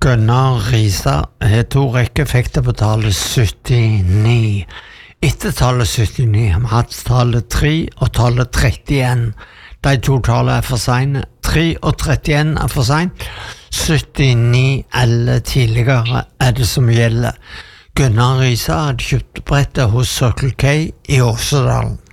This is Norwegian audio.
Gunnar Risa har to rekkeeffekter på tallet 79. Etter tallet 79 har vi hatt tallet 3 og tallet 31. De to tallene for sene. 3 og 31 for sent. 79 eller tidligere det som gjelder. Gunnar Risa hadde kjøpt brettet hos Circle K i Åsedalen.